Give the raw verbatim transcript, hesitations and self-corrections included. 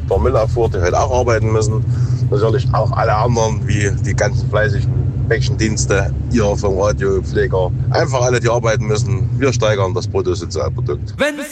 der Müllabfuhr, die heute auch arbeiten müssen. Natürlich auch alle anderen, wie die ganzen fleißigen Päckchendienste, ihr vom Radiopfleger. Einfach alle, die arbeiten müssen. Wir steigern das Bruttosozialprodukt. Wenn